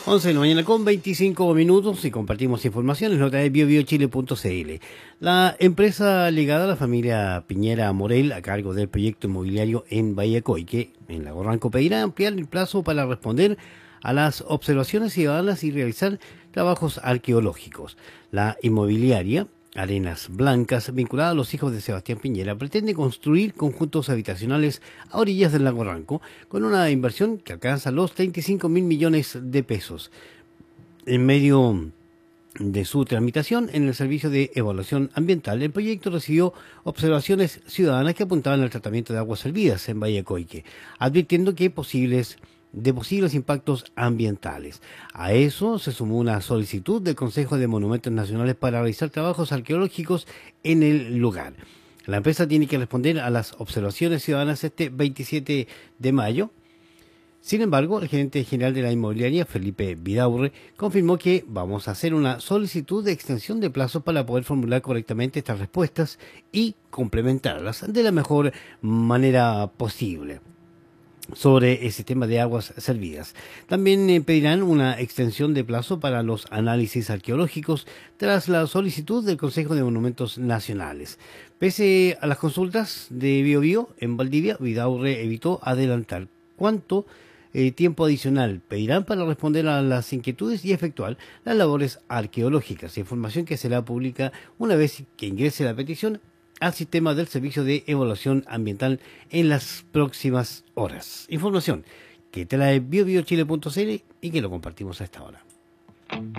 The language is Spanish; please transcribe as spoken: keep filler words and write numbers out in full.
once de la mañana con veinticinco minutos y compartimos informaciones, nota de bio bio chile punto c l. La empresa ligada a la familia Piñera Morel, a cargo del proyecto inmobiliario en Bahía Coique, en Lago Ranco, pedirá ampliar el plazo para responder a las observaciones ciudadanas y realizar trabajos arqueológicos. La inmobiliaria Arenas Blancas, vinculada a los hijos de Sebastián Piñera, pretende construir conjuntos habitacionales a orillas del lago Ranco con una inversión que alcanza los treinta y cinco mil millones de pesos. En medio de su tramitación en el Servicio de Evaluación Ambiental, el proyecto recibió observaciones ciudadanas que apuntaban al tratamiento de aguas servidas en Bahía Coique, advirtiendo que posibles de posibles impactos ambientales. A eso se sumó una solicitud del Consejo de Monumentos Nacionales para realizar trabajos arqueológicos en el lugar. La empresa tiene que responder a las observaciones ciudadanas este veintisiete de mayo. Sin embargo, el gerente general de la inmobiliaria, Felipe Vidaurre, confirmó que vamos a hacer una solicitud de extensión de plazo para poder formular correctamente estas respuestas y complementarlas de la mejor manera posible sobre el sistema de aguas servidas. También eh, pedirán una extensión de plazo para los análisis arqueológicos tras la solicitud del Consejo de Monumentos Nacionales. Pese a las consultas de BioBio en Valdivia, Vidaurre evitó adelantar cuánto eh, tiempo adicional pedirán para responder a las inquietudes y efectuar las labores arqueológicas, información que será pública una vez que ingrese la petición al sistema del Servicio de Evaluación Ambiental en las próximas horas. Información que te la de bio bio chile punto c l y que lo compartimos a esta hora.